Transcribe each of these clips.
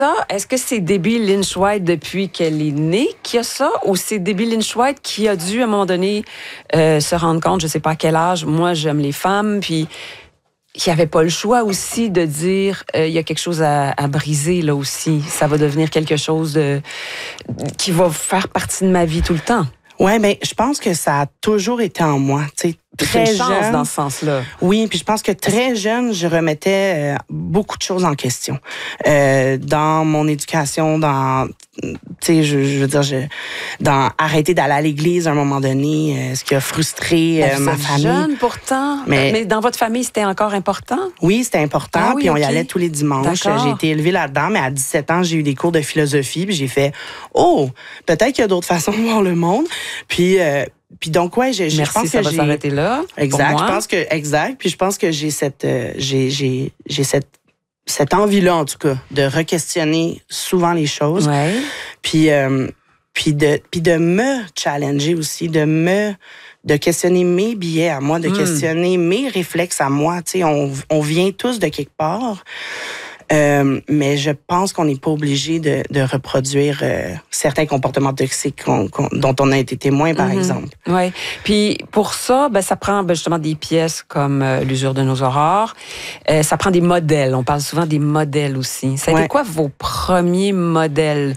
est-ce que c'est Debbie Lynch White depuis qu'elle est née qui a ça, ou c'est Debbie Lynch White qui a dû, à un moment donné, se rendre compte, je sais pas à quel âge, moi, j'aime les femmes, puis qui avait pas le choix aussi de dire il y a quelque chose à briser là aussi. Ça va devenir quelque chose qui va faire partie de ma vie tout le temps. Ouais, mais je pense que ça a toujours été en moi. Tu sais, très une chance jeune, dans ce sens-là. Oui, puis je pense que très jeune, je remettais beaucoup de choses en question dans mon éducation, dans, tu sais, je veux dire, dans arrêter d'aller à l'église à un moment donné, ce qui a frustré ma famille. Jeune pourtant, mais dans votre famille c'était encore important. Oui, c'était important. Ah oui, puis on y okay. allait tous les dimanches. D'accord. J'ai été élevée là-dedans, mais à 17 ans, j'ai eu des cours de philosophie, puis j'ai fait peut-être qu'il y a d'autres façons de voir le monde. Puis donc ouais, je pense que ça va s'arrêter là. Exact, je pense que puis je pense que j'ai cette cette envie-là en tout cas de re-questionner souvent les choses. Ouais. Puis de me challenger aussi, de questionner mes billets à moi, de questionner mes réflexes à moi, tu sais, on vient tous de quelque part. Mais je pense qu'on n'est pas obligé de reproduire certains comportements toxiques dont on a été témoin, par exemple. Oui. Puis pour ça, ça prend justement des pièces comme L'usure de nos aurores. Ça prend des modèles. On parle souvent des modèles aussi. Ça a été quoi vos premiers modèles?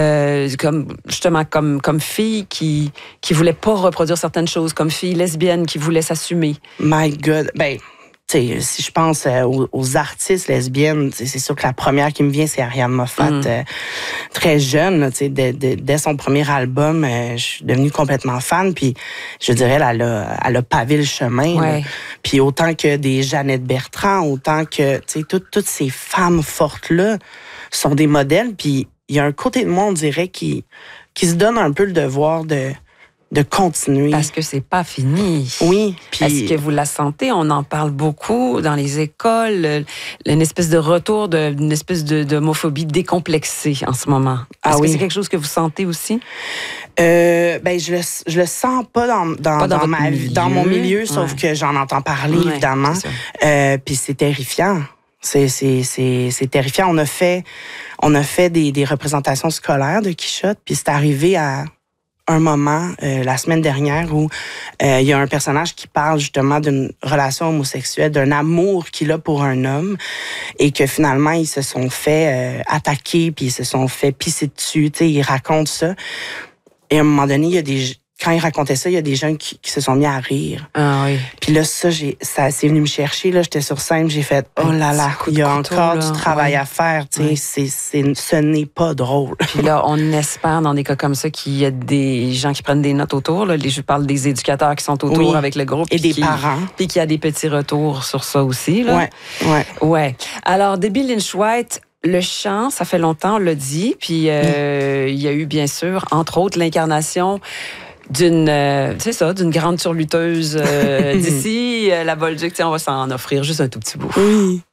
Comme fille qui voulait pas reproduire certaines choses, comme fille lesbienne qui voulait s'assumer. My God. T'sais, si je pense aux artistes lesbiennes, c'est sûr que la première qui me vient, c'est Ariane Moffat. Très jeune, dès son premier album, je suis devenue complètement fan. Puis, je dirais, elle a pavé le chemin. Ouais. Puis autant que des Jeannette Bertrand, autant que toutes ces femmes fortes-là sont des modèles. Puis il y a un côté de moi, on dirait, qui se donne un peu le devoir de continuer. Parce que c'est pas fini. Oui. Puis est-ce que vous la sentez? On en parle beaucoup dans les écoles. Une espèce de retour d'une espèce d'homophobie décomplexée en ce moment. Est-ce que c'est quelque chose que vous sentez aussi? Je le sens pas dans ma vie, dans mon milieu, sauf que j'en entends parler, évidemment. Puis c'est terrifiant. C'est terrifiant. On a fait des représentations scolaires de Quichotte, puis c'est arrivé à un moment, la semaine dernière, où il y a un personnage qui parle justement d'une relation homosexuelle, d'un amour qu'il a pour un homme, et que finalement, ils se sont fait attaquer, puis ils se sont fait pisser dessus. Tu sais, il raconte ça. Et à un moment donné, quand il racontait ça, il y a des gens qui se sont mis à rire. Ah oui. Puis là, ça c'est venu me chercher. Là, j'étais sur scène, j'ai fait oh là là, il y a encore du travail à faire. Tu sais, ce n'est pas drôle. Puis là, on espère dans des cas comme ça qu'il y a des gens qui prennent des notes autour. Là. Je parle des éducateurs qui sont autour avec le groupe et des parents. Puis qu'il y a des petits retours sur ça aussi. Là. Ouais. Alors, Debbie Lynch White. Le chant, ça fait longtemps, on l'a dit, puis il y a eu bien sûr, entre autres, l'incarnation d'une grande surluteuse d'ici, la Bolduc, on va s'en offrir juste un tout petit bout. Oui.